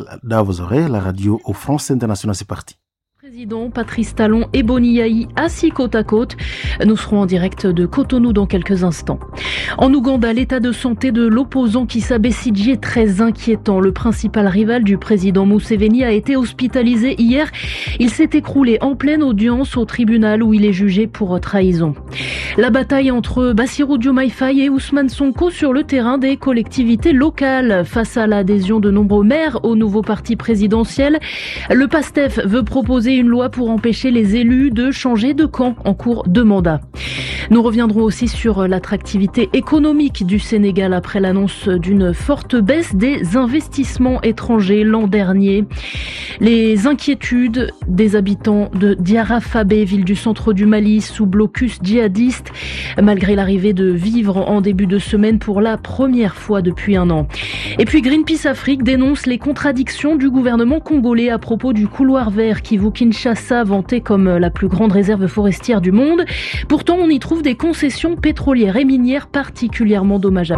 dans vos oreilles, la radio au France International, c'est parti. Président Patrice Talon et Boni Yayi assis côte à côte. Nous serons en direct de Cotonou dans quelques instants. En Ouganda, l'état de santé de l'opposant Kizza Besigye est très inquiétant. Le principal rival du président Museveni a été hospitalisé hier. Il s'est écroulé en pleine audience au tribunal où il est jugé pour trahison. La bataille entre Bassirou Diomaye Faye et Ousmane Sonko sur le terrain des collectivités locales. Face à l'adhésion de nombreux maires au nouveau parti présidentiel, le PASTEF veut proposer une loi pour empêcher les élus de changer de camp en cours de mandat. Nous reviendrons aussi sur l'attractivité économique du Sénégal après l'annonce d'une forte baisse des investissements étrangers l'an dernier. Les inquiétudes des habitants de Diarra-Fabé, ville du centre du Mali, sous blocus djihadiste, malgré l'arrivée de vivres en début de semaine pour la première fois depuis un an. Et puis Greenpeace Afrique dénonce les contradictions du gouvernement congolais à propos du couloir vert Kivu-Kinshasa, vanté comme la plus grande réserve forestière du monde. Pourtant, on y trouve des concessions pétrolières et minières particulièrement dommageables.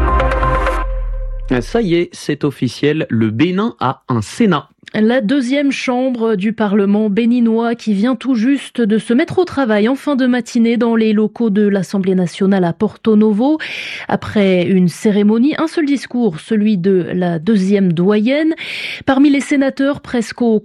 Ça y est, c'est officiel, le Bénin a un Sénat. La deuxième chambre du Parlement béninois qui vient tout juste de se mettre au travail en fin de matinée dans les locaux de l'Assemblée nationale à Porto Novo. Après une cérémonie, un seul discours, celui de la deuxième doyenne. Parmi les sénateurs presque au